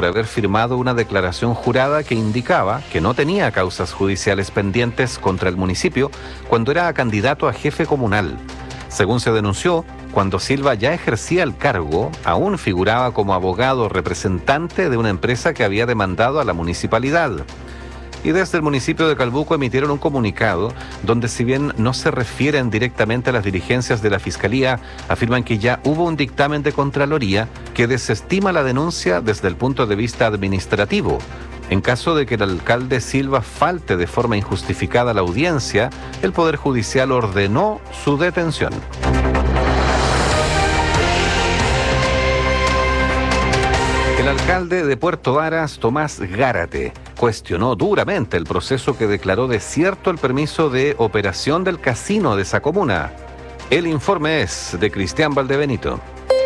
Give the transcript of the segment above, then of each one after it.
por haber firmado una declaración jurada que indicaba que no tenía causas judiciales pendientes contra el municipio cuando era candidato a jefe comunal. Según se denunció, cuando Silva ya ejercía el cargo, aún figuraba como abogado representante de una empresa que había demandado a la municipalidad. Y desde el municipio de Calbuco emitieron un comunicado donde, si bien no se refieren directamente a las diligencias de la Fiscalía, afirman que ya hubo un dictamen de Contraloría que desestima la denuncia desde el punto de vista administrativo. En caso de que el alcalde Silva falte de forma injustificada a la audiencia, el Poder Judicial ordenó su detención. El alcalde de Puerto Varas, Tomás Gárate, cuestionó duramente el proceso que declaró desierto el permiso de operación del casino de esa comuna. El informe es de Cristian Valdebenito.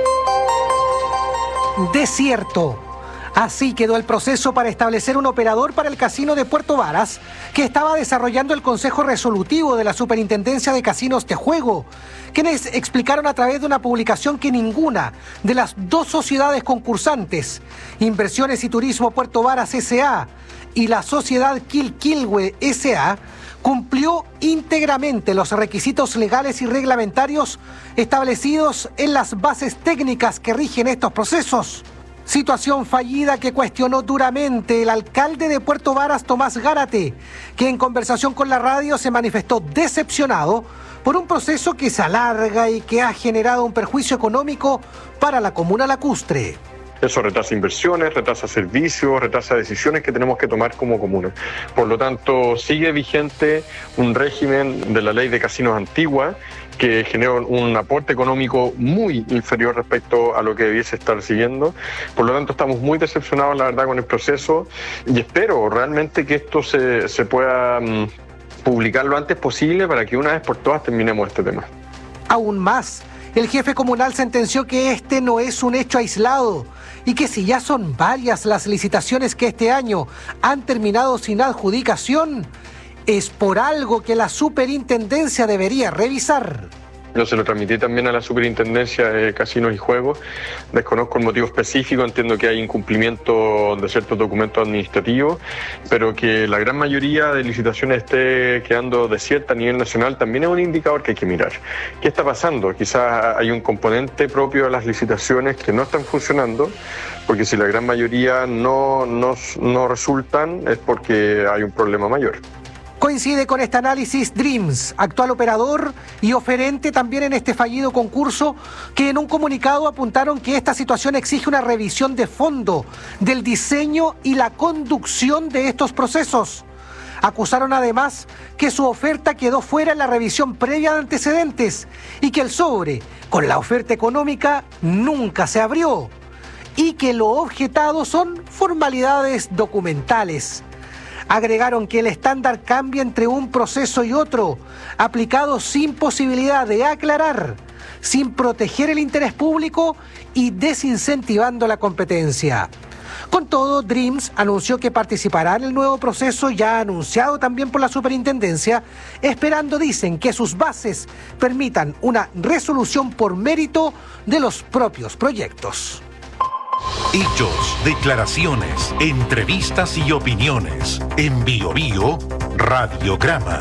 Desierto. Así quedó el proceso para establecer un operador para el casino de Puerto Varas, que estaba desarrollando el Consejo Resolutivo de la Superintendencia de Casinos de Juego, quienes explicaron a través de una publicación que ninguna de las dos sociedades concursantes, Inversiones y Turismo Puerto Varas S.A. y la sociedad Quilquilhue S.A., cumplió íntegramente los requisitos legales y reglamentarios establecidos en las bases técnicas que rigen estos procesos. Situación fallida que cuestionó duramente el alcalde de Puerto Varas, Tomás Gárate, que en conversación con la radio se manifestó decepcionado por un proceso que se alarga y que ha generado un perjuicio económico para la comuna lacustre. Eso retrasa inversiones, retrasa servicios, retrasa decisiones que tenemos que tomar como comuna. Por lo tanto, sigue vigente un régimen de la ley de casinos antigua que genera un aporte económico muy inferior respecto a lo que debiese estar siguiendo. Por lo tanto, estamos muy decepcionados, la verdad, con el proceso y espero realmente que esto se pueda publicar lo antes posible para que una vez por todas terminemos este tema. Aún más, el jefe comunal sentenció que este no es un hecho aislado y que si ya son varias las licitaciones que este año han terminado sin adjudicación, es por algo que la superintendencia debería revisar. Yo se lo transmití también a la Superintendencia de Casinos y Juegos. Desconozco el motivo específico, entiendo que hay incumplimiento de ciertos documentos administrativos, pero que la gran mayoría de licitaciones esté quedando desierta a nivel nacional también es un indicador que hay que mirar. ¿Qué está pasando? Quizás hay un componente propio de las licitaciones que no están funcionando, porque si la gran mayoría no resultan es porque hay un problema mayor. Coincide con este análisis Dreams, actual operador y oferente también en este fallido concurso, que en un comunicado apuntaron que esta situación exige una revisión de fondo del diseño y la conducción de estos procesos. Acusaron además que su oferta quedó fuera en la revisión previa de antecedentes y que el sobre con la oferta económica nunca se abrió y que lo objetado son formalidades documentales. Agregaron que el estándar cambia entre un proceso y otro, aplicado sin posibilidad de aclarar, sin proteger el interés público y desincentivando la competencia. Con todo, Dreams anunció que participará en el nuevo proceso ya anunciado también por la superintendencia, esperando, dicen, que sus bases permitan una resolución por mérito de los propios proyectos. Hechos, declaraciones, entrevistas y opiniones. En BioBio Radiograma.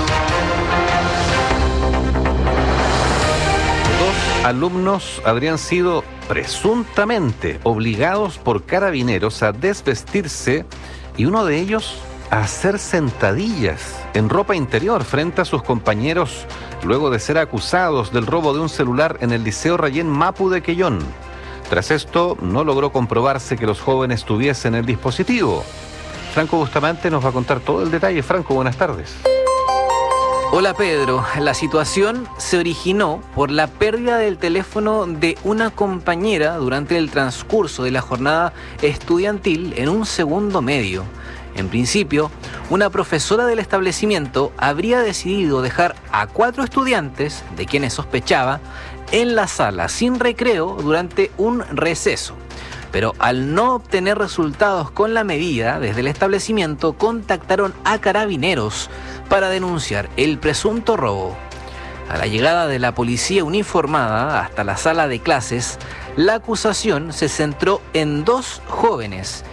Dos alumnos habrían sido presuntamente obligados por carabineros a desvestirse y uno de ellos a hacer sentadillas en ropa interior frente a sus compañeros luego de ser acusados del robo de un celular en el Liceo Rayén Mapu de Quellón. Tras esto, no logró comprobarse que los jóvenes tuviesen el dispositivo. Franco Bustamante nos va a contar todo el detalle. Franco, buenas tardes. Hola Pedro, la situación se originó por la pérdida del teléfono de una compañera durante el transcurso de la jornada estudiantil en un segundo medio. En principio, una profesora del establecimiento habría decidido dejar a 4 estudiantes, de quienes sospechaba, en la sala sin recreo durante un receso. Pero al no obtener resultados con la medida, desde el establecimiento contactaron a carabineros para denunciar el presunto robo. A la llegada de la policía uniformada hasta la sala de clases, la acusación se centró en 2 jóvenes